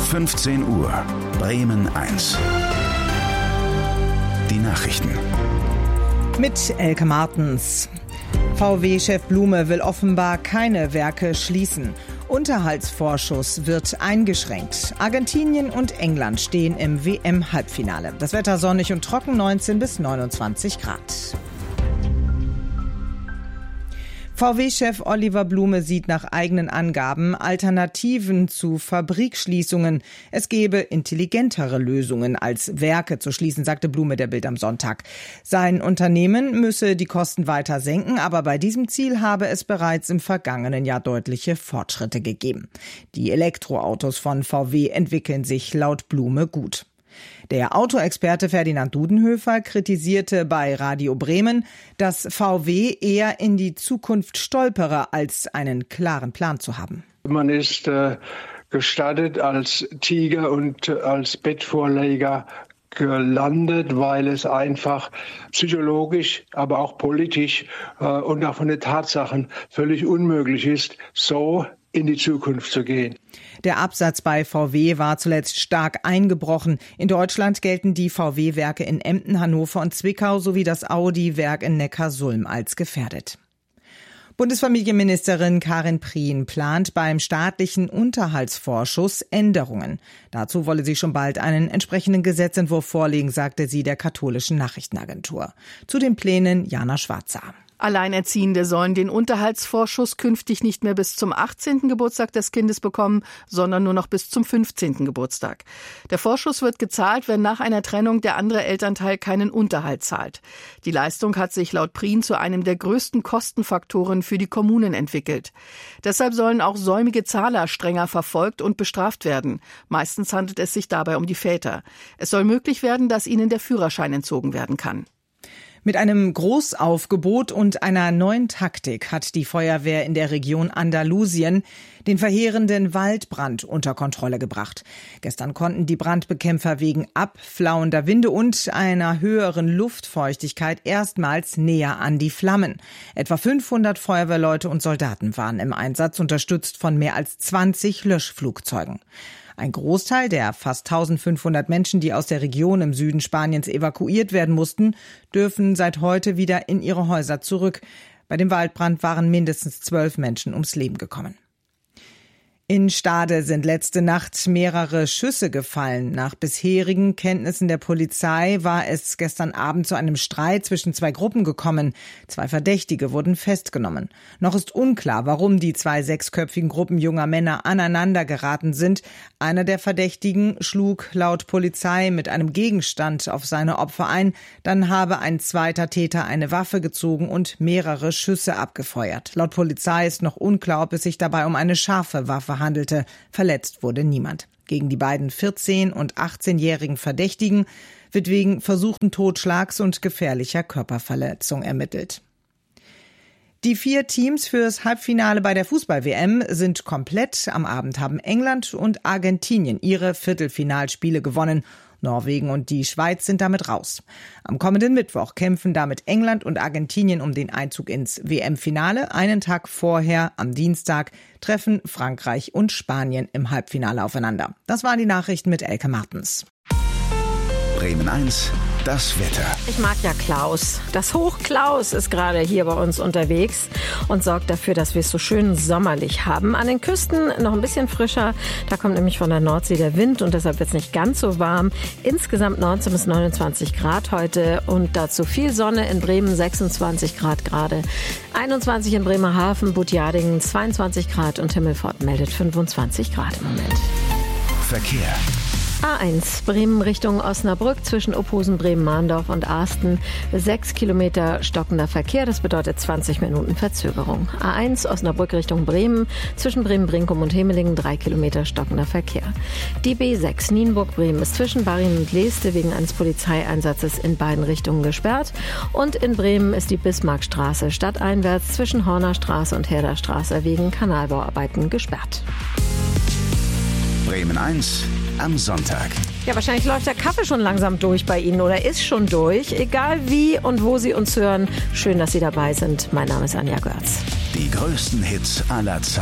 15 Uhr, Bremen 1. Die Nachrichten. Mit Elke Martens. VW-Chef Blume will offenbar keine Werke schließen. Unterhaltsvorschuss wird eingeschränkt. Argentinien und England stehen im WM-Halbfinale. Das Wetter sonnig und trocken, 19 bis 29 Grad. VW-Chef Oliver Blume sieht nach eigenen Angaben Alternativen zu Fabrikschließungen. Es gebe intelligentere Lösungen als Werke zu schließen, sagte Blume der Bild am Sonntag. Sein Unternehmen müsse die Kosten weiter senken, aber bei diesem Ziel habe es bereits im vergangenen Jahr deutliche Fortschritte gegeben. Die Elektroautos von VW entwickeln sich laut Blume gut. Der Autoexperte Ferdinand Dudenhöfer kritisierte bei Radio Bremen, dass VW eher in die Zukunft stolpere, als einen klaren Plan zu haben. Man ist gestartet als Tiger und als Bettvorleger gelandet, weil es einfach psychologisch, aber auch politisch und auch von den Tatsachen völlig unmöglich ist, so in die Zukunft zu gehen. Der Absatz bei VW war zuletzt stark eingebrochen. In Deutschland gelten die VW-Werke in Emden, Hannover und Zwickau sowie das Audi-Werk in Neckarsulm als gefährdet. Bundesfamilienministerin Karin Prien plant beim staatlichen Unterhaltsvorschuss Änderungen. Dazu wolle sie schon bald einen entsprechenden Gesetzentwurf vorlegen, sagte sie der katholischen Nachrichtenagentur. Zu den Plänen Jana Schwarzer. Alleinerziehende sollen den Unterhaltsvorschuss künftig nicht mehr bis zum 18. Geburtstag des Kindes bekommen, sondern nur noch bis zum 15. Geburtstag. Der Vorschuss wird gezahlt, wenn nach einer Trennung der andere Elternteil keinen Unterhalt zahlt. Die Leistung hat sich laut Prien zu einem der größten Kostenfaktoren für die Kommunen entwickelt. Deshalb sollen auch säumige Zahler strenger verfolgt und bestraft werden. Meistens handelt es sich dabei um die Väter. Es soll möglich werden, dass ihnen der Führerschein entzogen werden kann. Mit einem Großaufgebot und einer neuen Taktik hat die Feuerwehr in der Region Andalusien den verheerenden Waldbrand unter Kontrolle gebracht. Gestern konnten die Brandbekämpfer wegen abflauender Winde und einer höheren Luftfeuchtigkeit erstmals näher an die Flammen. Etwa 500 Feuerwehrleute und Soldaten waren im Einsatz, unterstützt von mehr als 20 Löschflugzeugen. Ein Großteil der fast 1500 Menschen, die aus der Region im Süden Spaniens evakuiert werden mussten, dürfen seit heute wieder in ihre Häuser zurück. Bei dem Waldbrand waren mindestens 12 Menschen ums Leben gekommen. In Stade sind letzte Nacht mehrere Schüsse gefallen. Nach bisherigen Kenntnissen der Polizei war es gestern Abend zu einem Streit zwischen zwei Gruppen gekommen. 2 Verdächtige wurden festgenommen. Noch ist unklar, warum die 2 sechsköpfigen Gruppen junger Männer aneinander geraten sind. Einer der Verdächtigen schlug laut Polizei mit einem Gegenstand auf seine Opfer ein. Dann habe ein zweiter Täter eine Waffe gezogen und mehrere Schüsse abgefeuert. Laut Polizei ist noch unklar, ob es sich dabei um eine scharfe Waffe handelte. Verletzt wurde niemand. Gegen die beiden 14- und 18-jährigen Verdächtigen wird wegen versuchten Totschlags und gefährlicher Körperverletzung ermittelt. Die 4 Teams fürs Halbfinale bei der Fußball-WM sind komplett. Am Abend haben England und Argentinien ihre Viertelfinalspiele gewonnen. Norwegen und die Schweiz sind damit raus. Am kommenden Mittwoch kämpfen damit England und Argentinien um den Einzug ins WM-Finale. Einen Tag vorher, am Dienstag, treffen Frankreich und Spanien im Halbfinale aufeinander. Das waren die Nachrichten mit Elke Martens. Bremen 1, das Wetter. Ich mag ja Klaus. Das Hoch-Klaus ist gerade hier bei uns unterwegs und sorgt dafür, dass wir es so schön sommerlich haben. An den Küsten noch ein bisschen frischer. Da kommt nämlich von der Nordsee der Wind und deshalb wird es nicht ganz so warm. Insgesamt 19 bis 29 Grad heute und dazu viel Sonne in Bremen, 26 Grad gerade. 21 in Bremerhaven, Butjadingen 22 Grad und Himmelpfort meldet 25 Grad im Moment. Verkehr. A1 Bremen Richtung Osnabrück zwischen Ophusen, Bremen-Mahndorf und Asten. 6 Kilometer stockender Verkehr, das bedeutet 20 Minuten Verzögerung. A1 Osnabrück Richtung Bremen zwischen Bremen-Brinkum und Hemelingen 3 Kilometer stockender Verkehr. Die B6 Nienburg-Bremen ist zwischen Barien und Leeste wegen eines Polizeieinsatzes in beiden Richtungen gesperrt. Und in Bremen ist die Bismarckstraße stadteinwärts zwischen Hornerstraße und Herderstraße wegen Kanalbauarbeiten gesperrt. Bremen 1 am Sonntag. Ja, wahrscheinlich läuft der Kaffee schon langsam durch bei Ihnen oder ist schon durch. Egal wie und wo Sie uns hören, schön, dass Sie dabei sind. Mein Name ist Anja Görz. Die größten Hits aller Zeiten.